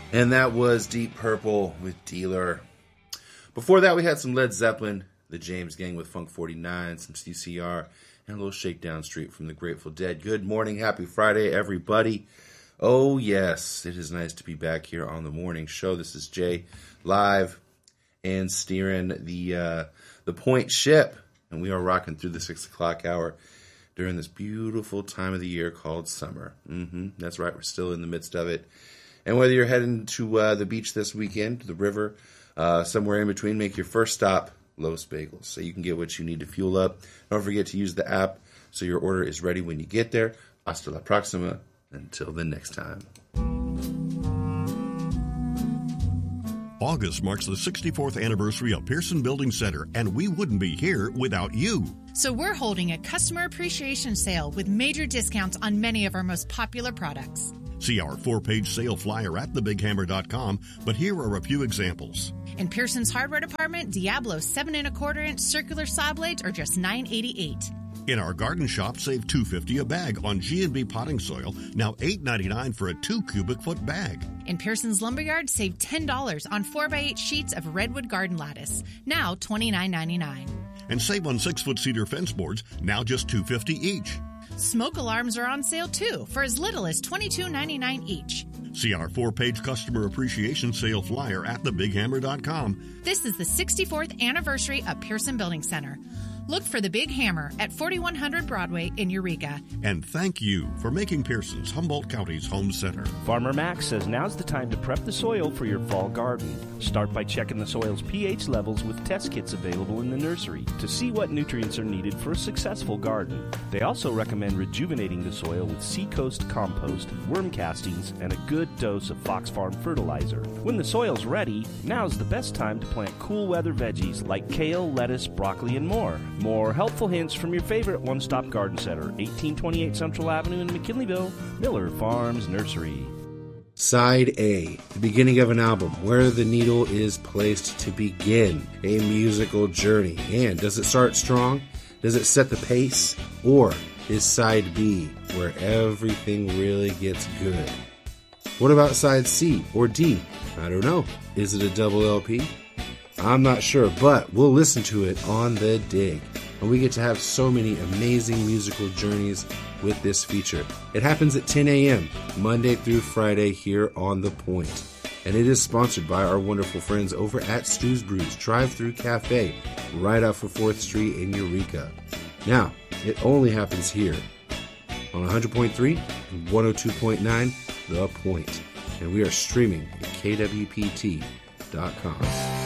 And that was Deep Purple with Dealer. Before that, we had some Led Zeppelin, the James Gang with Funk 49, some CCR, and a little Shakedown Street from the Grateful Dead. Good morning, happy Friday, everybody. Oh, yes, it is nice to be back here on the morning show. This is Jay, live and steering the point ship. And we are rocking through the 6 o'clock hour during this beautiful time of the year called summer. That's right, we're still in the midst of it. And whether you're heading to the beach this weekend, to the river, somewhere in between, make your first stop Los Bagels so you can get what you need to fuel up. Don't forget to use the app so your order is ready when you get there. Hasta la próxima. Until the next time. August marks the 64th anniversary of Pearson Building Center, and we wouldn't be here without you. So we're holding a customer appreciation sale with major discounts on many of our most popular products. See our 4-page sale flyer at thebighammer.com, but here are a few examples. In Pearson's hardware department, Diablo 7 1/4-inch circular saw blades are just $9.88. In our garden shop, save $2.50 a bag on G&B potting soil, now $8.99 for a 2 cubic foot bag. In Pearson's Lumberyard, save $10 on 4x8 sheets of redwood garden lattice, now $29.99. And save on 6-foot cedar fence boards, now just $2.50 each. Smoke alarms are on sale too, for as little as $22.99 each. See our 4-page customer appreciation sale flyer at thebighammer.com. This is the 64th anniversary of Pearson Building Center. Look for the Big Hammer at 4100 Broadway in Eureka. And thank you for making Pearson's Humboldt County's home center. Farmer Max says now's the time to prep the soil for your fall garden. Start by checking the soil's pH levels with test kits available in the nursery to see what nutrients are needed for a successful garden. They also recommend rejuvenating the soil with Seacoast compost, worm castings, and a good dose of Fox Farm fertilizer. When the soil's ready, now's the best time to plant cool weather veggies like kale, lettuce, broccoli, and more. More helpful hints from your favorite one-stop garden center, 1828 Central Avenue in McKinleyville, Miller Farms Nursery. Side A, the beginning of an album, where the needle is placed to begin a musical journey. And does it start strong? Does it set the pace? Or is Side B, where everything really gets good? What about Side C or D? I don't know. Is it a double LP? I'm not sure, but we'll listen to it on The Dig. And we get to have so many amazing musical journeys with this feature. It happens at 10 a.m., Monday through Friday here on The Point. And it is sponsored by our wonderful friends over at Stu's Brews Drive-Thru Cafe, right off of 4th Street in Eureka. Now, it only happens here on 100.3 and 102.9 The Point. And we are streaming at kwpt.com.